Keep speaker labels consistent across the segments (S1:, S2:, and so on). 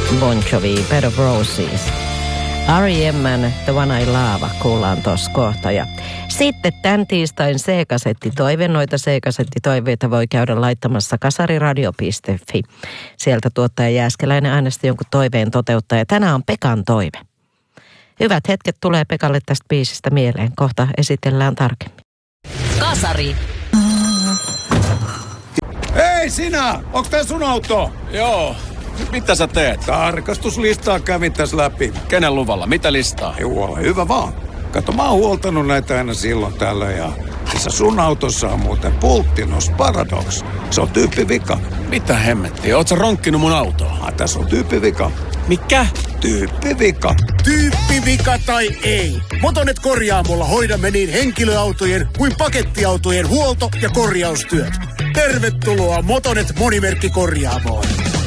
S1: Bon Jovi, Bed of Roses. R.E.M. The One I Love kuullaan tuossa kohta. Ja sitten tämän tiistain C-kasettitoive. Noita C-kasettitoiveita voi käydä laittamassa kasariradio.fi. Sieltä tuottaja Jääskeläinen äänesti jonkun toiveen toteuttaja. Tänään on Pekan toive. Hyvät hetket tulee Pekalle tästä biisistä mieleen. Kohta esitellään tarkemmin.
S2: Kasari.
S3: Hei sinä! Onko tää sun auto?
S4: Joo. Mitä sä teet?
S3: Tarkastuslistaa kävin tässä läpi.
S4: Kenen luvalla? Mitä listaa?
S3: Joo, hyvä vaan. Kato, mä oon huoltanut näitä aina silloin tällä ja... Tässä sun autossa on muuten Pulttinos Paradox. Se on tyyppivika.
S4: Mitä hemmettiä? Oot sä ronkkinut mun autoa?
S3: Tässä on tyyppivika.
S4: Mikä?
S3: Tyyppivika.
S5: Tyyppivika tai ei. Motonet korjaamolla hoidamme niin henkilöautojen kuin pakettiautojen huolto- ja korjaustyöt. Tervetuloa Motonet Monimerkkikorjaamoon.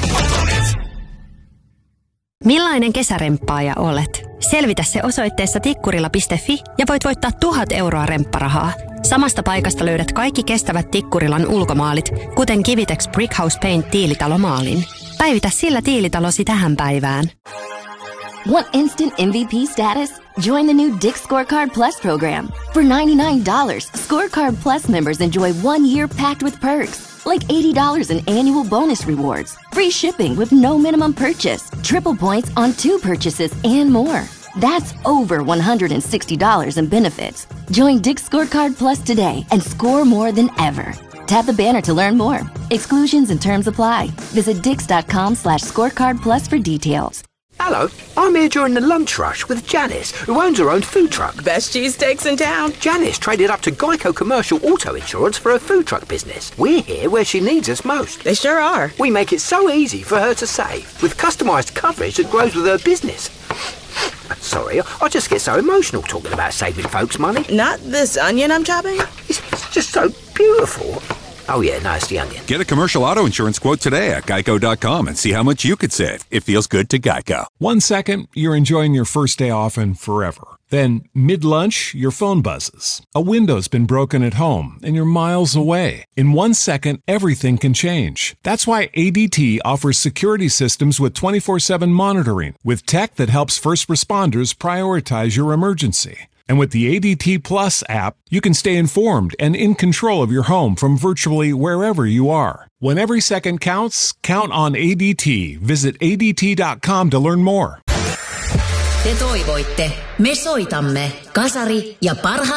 S6: Millainen kesäremppaaja olet? Selvitä se osoitteessa tikkurila.fi ja voit voittaa 1000 euroa rempparahaa. Samasta paikasta löydät kaikki kestävät Tikkurilan ulkomaalit, kuten Kivitex Brickhouse Paint tiilitalomaalin. Päivitä sillä tiilitalosi tähän päivään.
S7: Want instant MVP status? Join the new Dick's Scorecard Plus program. For $99, Scorecard Plus members enjoy 1 year packed with perks. Like $80 in annual bonus rewards, free shipping with no minimum purchase, triple points on 2 purchases, and more. That's over $160 in benefits. Join Dick's Scorecard Plus today and score more than ever. Tap the banner to learn more. Exclusions and terms apply. Visit dix.com/scorecard plus for details.
S8: Hello, I'm here during the lunch rush with Janice, who owns her own food truck.
S9: Best cheesesteaks in town.
S8: Janice traded up to Geico Commercial Auto Insurance for her food truck business. We're here where she needs us most.
S9: They sure are.
S8: We make it so easy for her to save, with customised coverage that grows with her business. Sorry, I just get so emotional talking about saving folks money.
S9: Not this onion I'm chopping?
S8: It's just so beautiful. Oh yeah, no, it's the onion.
S10: Get a commercial auto insurance quote today at geico.com and see how much you could save. It feels good to Geico.
S11: 1 second, you're enjoying your first day off and forever. Then, mid-lunch, your phone buzzes. A window's been broken at home and you're miles away. In 1 second, everything can change. That's why ADT offers security systems with 24/7 monitoring, with tech that helps first responders prioritize your emergency. And with the ADT Plus app, you can stay informed and in control of your home from virtually wherever you are. When every second counts, count on ADT. Visit ADT.com to learn more.
S2: Te toivoitte, me soitamme. Kasari ja parhaat